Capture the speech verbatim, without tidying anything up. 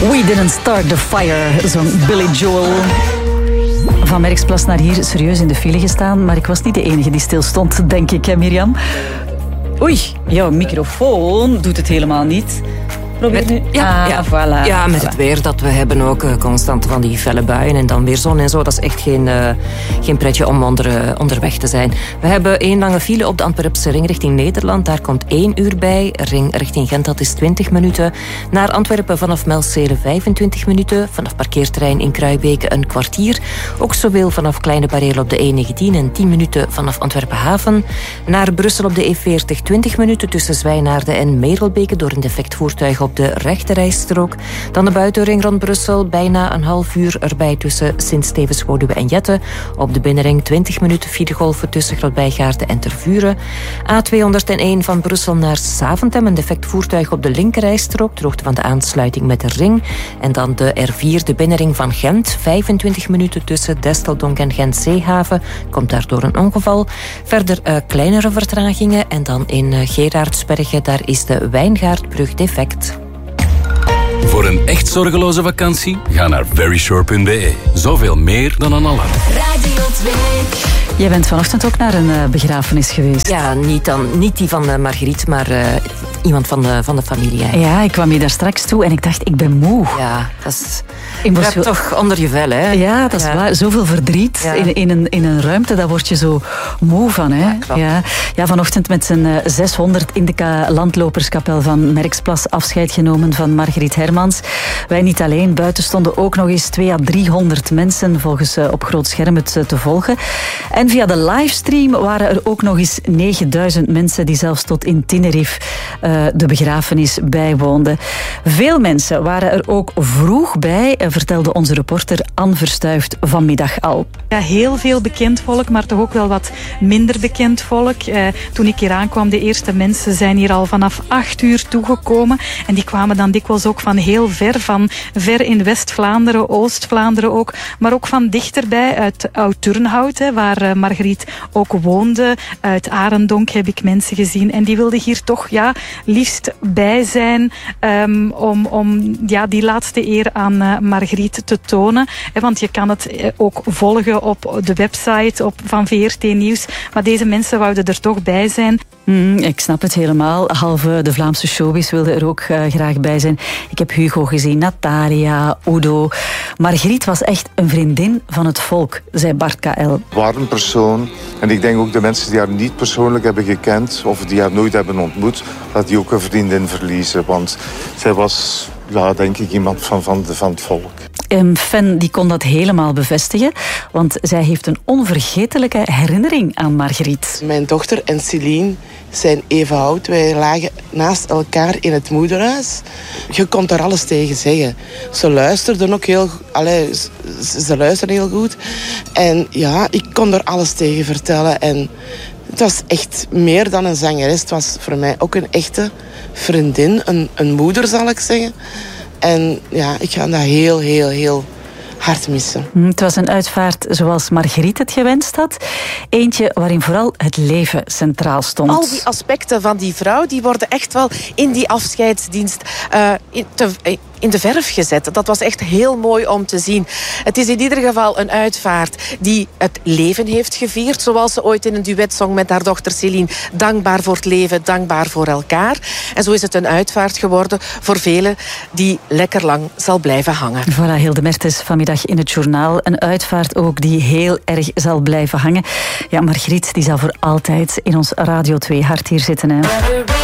We didn't start the fire, zong Billy Joel. Van Merksplas naar hier serieus in de file gestaan, maar ik was niet de enige die stil stond, denk ik, hè Mirjam? Oei, jouw microfoon doet het helemaal niet. Met, nu. Ja, ah, ja. Voilà, ja, met voilà. het weer dat we hebben ook uh, constant van die felle buien en dan weer zon en zo. Dat is echt geen, uh, geen pretje om onder, uh, onderweg te zijn. We hebben één lange file op de Antwerpse ring richting Nederland. Daar komt één uur bij. Ring richting Gent, dat is twintig minuten. Naar Antwerpen vanaf Melzele vijfentwintig minuten. Vanaf parkeerterrein in Kruibeke een kwartier. Ook zowel vanaf Kleine Bareel op de E negentien en tien minuten vanaf Antwerpen Haven. Naar Brussel op de E veertig twintig minuten tussen Zwijnaarde en Merelbeke door een defect voertuig op de rechterrijstrook. Dan de buitenring rond Brussel, bijna een half uur erbij tussen Sint-Stevens, Woluwe en Jette. Op de binnenring twintig minuten filegolven tussen Grootbijgaarden en Tervuren. A tweehonderdéén van Brussel naar Saventem, een defect voertuig op de linkerrijstrook, ter hoogte van de aansluiting met de ring. En dan de R vier, de binnenring van Gent, vijfentwintig minuten tussen Desteldonk en Gent-Zeehaven. Komt daardoor een ongeval. Verder uh, kleinere vertragingen en dan in uh, Gerardsbergen, daar is de Wijngaardbrug defect. Voor een echt zorgeloze vakantie, ga naar veryshore punt b e. Zoveel meer dan een alarm. Radio twee. Jij bent vanochtend ook naar een uh, begrafenis geweest. Ja, niet, dan, niet die van uh, Margriet, maar uh, iemand van de, van de familie. Eigenlijk. Ja, ik kwam hier daar straks toe en ik dacht, ik ben moe. Ja, dat is... Ik Je moest hebt toch onder je vel, hè? Ja, dat is ja. waar. Zoveel verdriet ja. in, in, een, in een ruimte, daar word je zo moe van. Hè? Ja, klopt. Ja. Ja, vanochtend met zijn uh, zeshonderd Indica landloperskapel van Merksplas afscheid genomen van Margriet Hermans. Wij niet alleen, buiten stonden ook nog eens tweehonderd à driehonderd mensen volgens uh, op groot scherm het uh, te volgen. En via de livestream waren er ook nog eens negenduizend mensen die zelfs tot in Tenerife uh, de begrafenis bijwoonden. Veel mensen waren er ook vroeg bij, uh, vertelde onze reporter Anne Verstuift vanmiddag al. Ja, heel veel bekend volk, maar toch ook wel wat minder bekend volk. Uh, toen ik hier aankwam, de eerste mensen zijn hier al vanaf acht uur toegekomen. En die kwamen dan dikwijls ook van heel ver, van ver in West-Vlaanderen, Oost-Vlaanderen ook. Maar ook van dichterbij, uit Oud-Turnhout, hè, waar uh, Margriet ook woonde. Uit Arendonk heb ik mensen gezien. En die wilden hier toch ja, liefst bij zijn um, om, om ja, die laatste eer aan uh, Margriet te tonen. Hè, want je kan het uh, ook volgen op de website op, van V R T Nieuws. Maar deze mensen wouden er toch bij zijn. Mm, ik snap het helemaal. Halve de Vlaamse showbiz wilde er ook uh, graag bij zijn. Ik heb Hugo gezien, Natalia, Udo. Margriet was echt een vriendin van het volk, zei Bart K L. Warm persoon. En ik denk ook de mensen die haar niet persoonlijk hebben gekend of die haar nooit hebben ontmoet, dat die ook een vriendin verliezen. Want zij was, ja, denk ik, iemand van, van, de, van het volk. Een fan die kon dat helemaal bevestigen, want zij heeft een onvergetelijke herinnering aan Margriet. Mijn dochter en Celine zijn even oud. Wij lagen naast elkaar in het moederhuis. Je kon er alles tegen zeggen. Ze luisterden ook heel goed. Allee, ze, ze luisterden heel goed. En ja, ik kon er alles tegen vertellen. En het was echt meer dan een zangeres. Het was voor mij ook een echte vriendin. Een, een moeder, zal ik zeggen. En ja, ik ga dat heel, heel, heel hard missen. Het was een uitvaart zoals Margriet het gewenst had. Eentje waarin vooral het leven centraal stond. Al die aspecten van die vrouw, die worden echt wel in die afscheidsdienst uh, in, te, in de verf gezet. Dat was echt heel mooi om te zien. Het is in ieder geval een uitvaart die het leven heeft gevierd, zoals ze ooit in een duet zong met haar dochter Celine. Dankbaar voor het leven, dankbaar voor elkaar. En zo is het een uitvaart geworden voor velen die lekker lang zal blijven hangen. Voilà, Hilde Mertens vanmiddag in het journaal. Een uitvaart ook die heel erg zal blijven hangen. Ja, Margriet die zal voor altijd in ons Radio twee hart hier zitten. Hè.